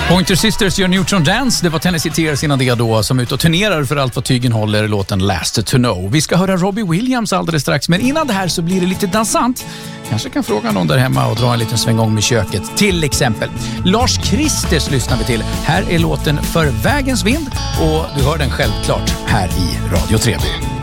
Pointer Sisters gör Neutron Dance. Det var Tennessee Tears innan det då, som ut och turnerar för allt vad tygen håller, låten Last to Know. Vi ska höra Robbie Williams alldeles strax, men innan det här så blir det lite dansant. Kanske kan fråga någon där hemma och dra en liten svängång med köket. Till exempel Lars Kristers lyssnar vi till. Här är låten För vägens vind och du hör den självklart här i Radio Treby.